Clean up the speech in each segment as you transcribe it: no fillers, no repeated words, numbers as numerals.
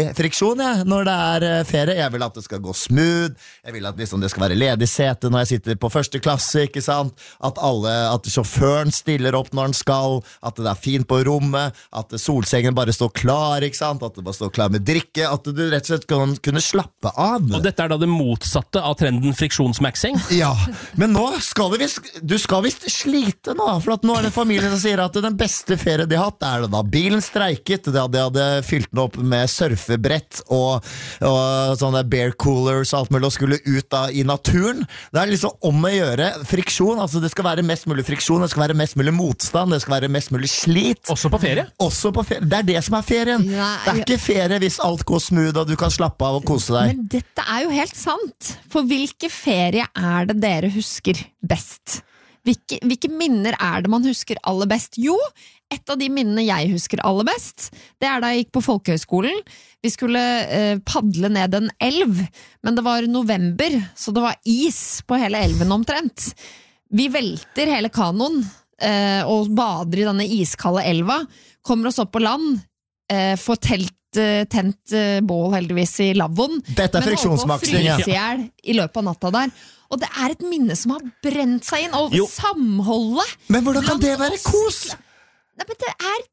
friksjon når det ferie. Jeg vil at det skal gå smooth, jeg vil at liksom, det skal være ledig sete når jeg sitter på første klasse, ikke sant? At sjåføren stiller opp når den skal, at det fint på rommet, at solsengen bare står klar, ikke sant? At det bare står klar med drikke, at du rett og slett kan kunne slappe av. Og dette da det motsatte av trenden friksjonsmaxing? Ja, men nå skal du skal visst slite nå, for at nå det en familie som sier at den beste ferie de har hatt, det da bilen streiket, de hadde fylt den opp med surfebrett og sånne bear coolers og alt mulig, og skulle ut da i naturen. Det liksom om å gjøre friksjon, altså det skal være mest mulig friksjon, det skal være mest mulig motstand, det skal være mest mulig slit. Også på ferie? Også på ferie, det det som ferien. Nei, det ikke ferie hvis alt går smooth og du kan slappe av og kose deg. Men dette jo helt sant, for hvilke ferie det dere husker best? Hvilke minner det man husker aller best? Jo, et av de minnene jeg husker aller best, det da jeg gikk på folkehøyskolen. Vi skulle padle ned en elv, men det var november, så det var is på hele elven omtrent. Vi velter hele kanoen og bader i denne iskalde elva, kommer oss opp på land, får tent bål heldigvis i lavvoen, dette friksjonsmaksing, men holdt på å fryse ihjel i løpet av natta der. Og det et minne som har brent seg inn, og samholdet. Men hvordan kan det være kos? Nei, men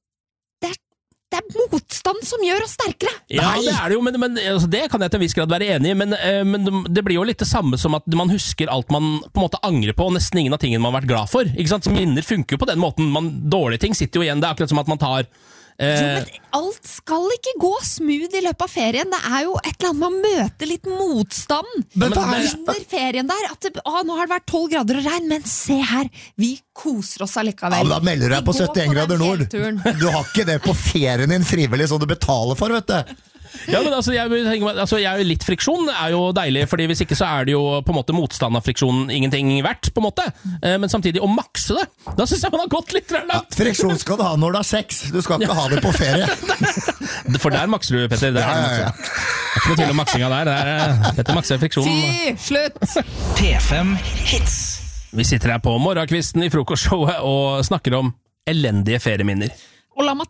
det motstand som gjør oss sterkere. Ja, det det jo, men altså, det kan jeg til en viss grad være enig i, men det blir jo litt det samme som at man husker alt man på en måte angrer på, og nesten ingen av tingene man har vært glad for. Ikke sant? Så minner funker jo på den måten. Dårlige ting sitter jo igjen. Det akkurat som at man tar jo, men alt skal ikke gå smooth i løpet av ferien. Det jo et eller annet man møter litt motstand. Men under ferien der at nå har det vært 12 grader og regn, men se her, vi koser oss allikevel. Ja, men da melder du deg på 71 grader nord. Du har ikke det på ferien din frivillig som du betaler for, vet du. Ja, men altså, jeg litt friksjon jo deilig, fordi hvis ikke så det jo på en måte motstand av friksjon ingenting verdt, på en måte. Men samtidig å makse det, da synes jeg man har gått litt langt. Ja, friksjon skal du ha når du har sex, du skal ikke ha det på ferie. For der makser du, Petter. Ja. Ikke noe tvil om maksinga der. Dette makser friksjon. Fy, slutt! P5 Hits. Vi sitter her på morgenkvisten i frokostshowet og snakker om elendige ferieminner. Og la meg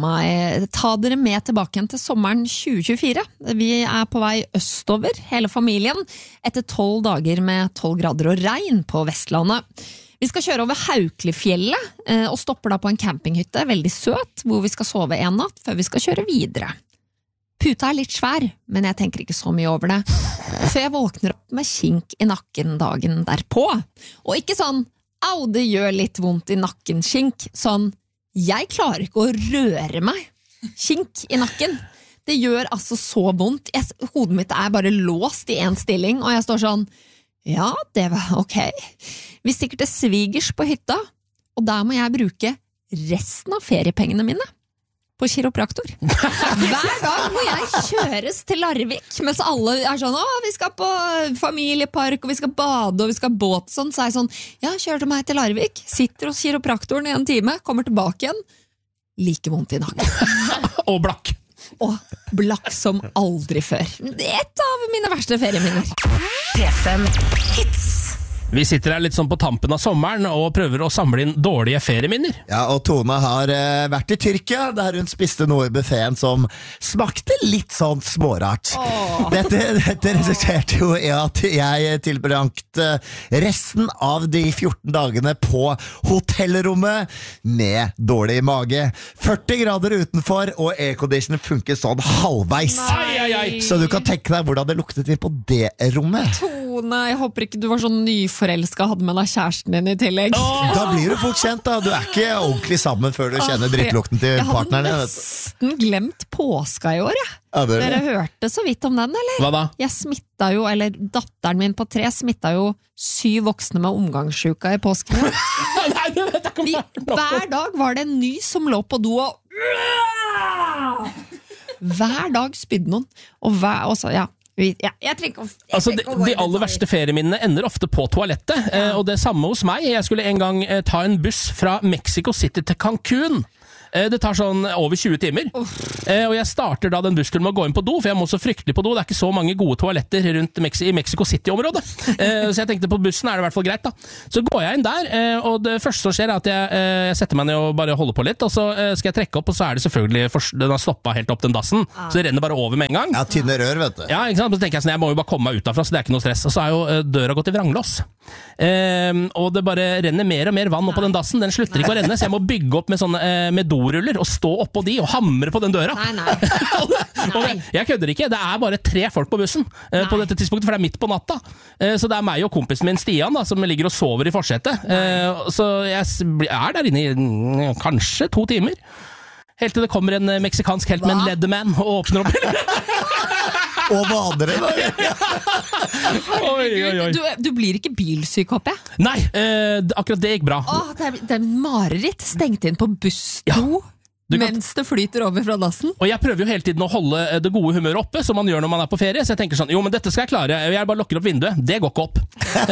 ta dere med tilbake igjen til sommeren 2024. Vi på vei østover, hele familien, etter 12 dager med 12 grader og regn på Vestlandet. Vi skal kjøre over Haukelifjellet, og stopper da på en campinghytte, veldig søt, hvor vi skal sove en natt, før vi skal kjøre videre. Puta litt svær, men jeg tenker ikke så mye over det. Før jeg våkner opp med kink i nakken dagen derpå. Og ikke sånn, au, det gjør litt vondt i nakken, kink, sånn, jeg klarer ikke å røre meg. Kink i nakken. Det gjør altså så vondt. Hodet mitt bare låst i en stilling, og jeg står sånn, ja, det var ok. Vi stikker til svigers på hytta, og der må jeg bruke resten av feriepengene mine på kiropraktor. Hver dag må jeg kjøres til Larvik, mens alle sånn, vi skal på familiepark, og vi skal bade, og vi skal båt, sånn. Så jeg sånn, ja, kjør til meg til Larvik, sitter hos kiropraktoren i en time, kommer tilbake igjen, like vondt i nakken. Og blakk. Og blakk som aldri før. Det et av mine verste ferieminner. P5 Hits. Vi sitter her litt sånn på tampen av sommeren og prøver å samle inn dårlige ferieminner. Ja, og Tone har vært i Tyrkia, der hun spiste noe i buffeten som smakte litt sånn smårart. Dette resulterte jo i at jeg tilbrangte resten av de 14 dagene på hotellrommet med dårlig mage. 40 grader utenfor, og airconditionen funker sånn halvveis. Så du kan tenke deg hvordan det luktet inn på det rommet. Tone, jeg håper ikke du var sånn nyforelsket, hadde med deg kjæresten din i tillegg. Da blir du fort kjent da. Du ikke ordentlig sammen før du kjenner drittlukten til partneren. Jeg hadde nesten glemt påska i år, jeg. Ja, Dere hørte så vidt om den, eller? Hva da? Jeg smittet jo, eller datteren min på 3 smittet jo 7 voksne med omgangssjuka i påsken. Hver dag var det en ny som lå på do og hver dag spydde noen. Og så, ja. Jeg trenger ikke de aller verste ferieminnene ender ofte på toalettet, og det samme hos meg. Jeg skulle en gang ta en buss fra Mexico City til Cancun. Det tar sånn over 20 timer. Og jeg starter da den bussturen med å gå inn på do, for jeg må så fryktelig på do. Det er ikke så mange gode toaletter rundt i Mexico City-området. Så jeg tenkte på bussen er det i hvert fall greit da. Så går jeg inn der, og det første som skjer er at jeg setter meg ned og bare holder på litt, og så skal jeg trekke opp, og så er det selvfølgelig, den har stoppet helt opp den dassen, så det renner bare over med en gang. Ja, tynne rør, vet du. Ja, ikke sant? Så tenker jeg sånn, jeg må jo bare komme meg ut derfra, så det er ikke noe stress. Og så er jo døra gått i vranglås. Og det bare renner mer og mer vann opp på den dassen, den slutter ikke å renne, så jeg må bygge opp med doruller, og stå oppå de, og hamre på den døra. Nei. Og jeg kødder ikke, det er bare 3 folk på bussen på dette tidspunktet, for det er midt på natta. Så det er meg og kompisen min Stian da, som ligger og sover i forsetet. Så jeg er der inne i kanskje 2 timer. Helt til det kommer en meksikansk helt med en Leatherman og åpner opp. Og vadere da. Oi. Du blir ikke bilsyk, håper jeg? Nei, akkurat det gikk bra. Det er mareritt. Stengt inn på bussdo. Mens det flyter over fra dassen. Og jeg prøver jo hele tiden å holde det gode humøret oppe, som man gjør når man er på ferie. Så jeg tenker sånn, jo, men dette skal jeg klare. Jeg bare lukker opp vinduet. Det går ikke opp.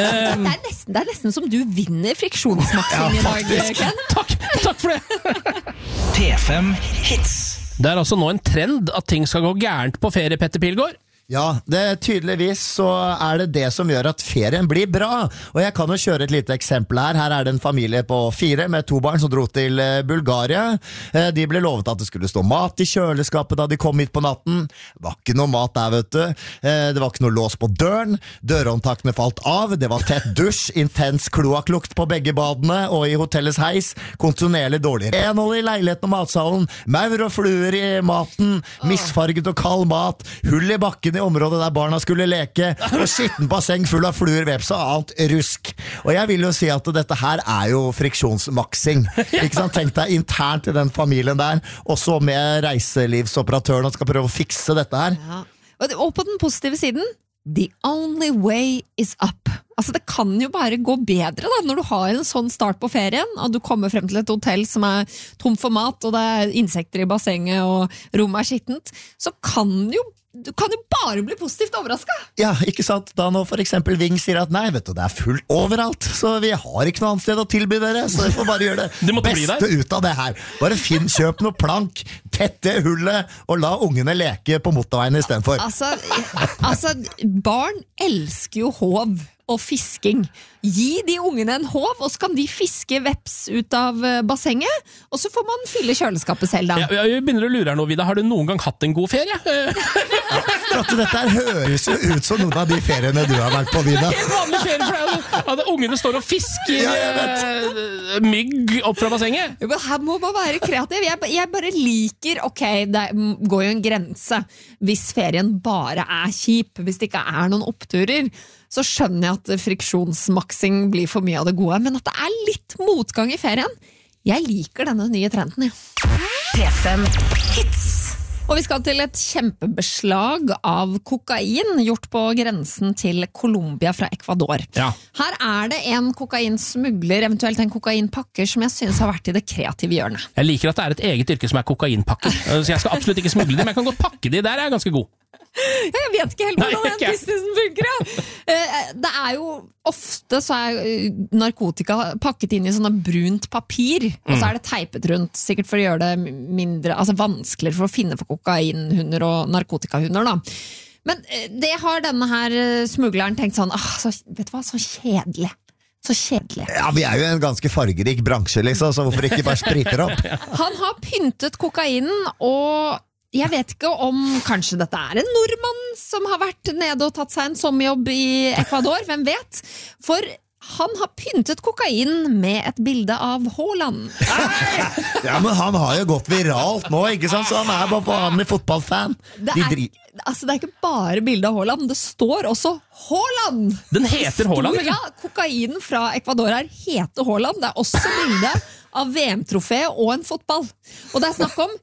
Det er nesten som du vinner friksjonsmaksing i dag, Ken. Takk for det. P5 Hits. Det er altså nå en trend at ting skal gå gærent på ferie, Petter Pilgaard. Ja, tydeligvis så er det det som gjør at ferien blir bra. Og jeg kan jo kjøre et lite eksempel her. Her er det en familie på 4 med 2 barn som dro til Bulgaria. De ble lovet at det skulle stå mat i kjøleskapet da de kom hit på natten. Det var ikke noe mat der, vet du. Det var ikke noe lås på døren. Dørhåndtakene falt av. Det var tett dusj, intens kloakklukt på begge badene og i hotellets heis. Kontinuerlig dårlig renhold i leiligheten og matsalen. Maur og fluer i maten. Misfarget og kald mat. Hull i bakken i området der barna skulle leke, og skitten basseng full av fluer, veps og annet rusk. Og jeg vil jo si at dette her er jo friksjonsmaksing. Ikke sant? Tenk deg internt i den familien der, og så med reiselivsoperatøren og skal prøve å fikse dette her. Ja. Og på den positive siden, the only way is up. Altså det kan jo bare gå bedre da, når du har en sånn start på ferien, og du kommer frem til et hotell som er tom for mat, og det er insekter i bassenget, og rommet er skittent, så kan du kan jo bare bli positivt overrasket. Ja, ikke sant? Da nå for eksempel Ving sier at nei, vet du, det er fullt overalt, så vi har ikke noe annet sted å tilby dere, så vi får bare gjøre det beste ut av det her. Bare kjøp noe plank, tette hullet, og la ungene leke på motorveien i stedet for. Altså, barn elsker jo håv og fisking. Gi de ungene en håv, og så kan de fiske veps ut av bassenget, og så får man fylle kjøleskapet selv da. Jeg begynner å lure her nå, Vida. Har du noen gang hatt en god ferie? Dette her høres jo ut som noen av de feriene du har vært på, Vida. En vanlig ferie, for ungene står og fisker mygg opp fra bassenget. Jo, men her må man være kreativ. Jeg bare liker, ok, det går jo en grense. Hvis ferien bare er kjip, hvis det ikke er noen oppturer, så skjønner jeg at friksjonsmaksing blir for mye av det gode, men at det er litt motgang i ferien. Jeg liker denne nye trenden, ja. P5 Hits. Og vi skal til et kjempebeslag av kokain gjort på grensen til Colombia fra Ecuador. Ja. Her er det en kokainsmugler, eventuelt en kokainpakker, som jeg synes har vært i det kreative hjørnet. Jeg liker at det er et eget yrke som er kokainpakker. Så jeg skal absolutt ikke smugle det, men jeg kan godt pakke de. Der er jeg ganske god. Jeg vet ikke helt hvordan den businessen funker. Ja. Det er jo ofte så er narkotika pakket inn i sånne brunt papir, og så er det teipet rundt, sikkert for å gjøre det mindre, altså vanskeligere for å finne for kokainhunder og narkotikahunder da. Men det har denne her smugleren tenkt sånn, vet du hva, så kjedelig. Så kjedelig. Ja, vi er jo en ganske fargerik bransje, liksom, så hvorfor ikke bare spriter opp? Han har pyntet kokainen, og jeg vet ikke om kanskje dette er en nordmann som har vært nede og tatt seg en sommerjobb i Ecuador, hvem vet? For han har pyntet kokain med et bilde av Haaland. Ja, men han har jo gått viralt nå, ikke sant? Så han er bare vanlig fotballfan. Det er ikke bare bilde av Haaland, det står også Haaland! Den heter Haaland, eller? Ja, kokainen fra Ecuador her heter Haaland. Det er også bilde av VM-trofé og en fotball. Og det er snakk om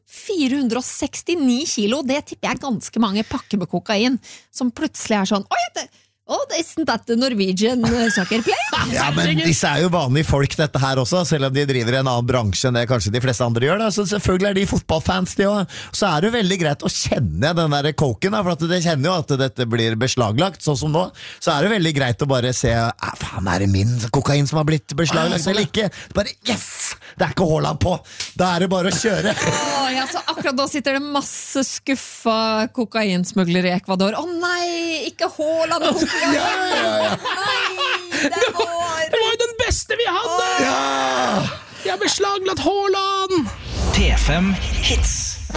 469 kilo. Det tipper jeg ganske mange pakker med kokain, som plutselig er sånn, Oh, isn't that the Norwegian soccer play? Ja, men disse jo vanlige folk dette her også, selv om de driver i en annen bransje enn det kanskje de fleste andre gjør da. Så selvfølgelig de fotballfans de også. Så det jo veldig greit å kjenne den der koken da, for at de kjenner jo at dette blir beslaglagt, sånn som nå. Så det veldig greit å bare se, faen det min kokain som har blitt beslaglagt eller ikke? Bare, yes! Det ikke Haaland på! Da det bare å kjøre! Ja, så akkurat da sitter det masse skuffa kokainsmuglere i Ecuador. Nei, ikke Haaland og Ja. Nei, det var jo den beste vi hadde! Ja! Jeg har beslaglagt Haaland! P5 Hits.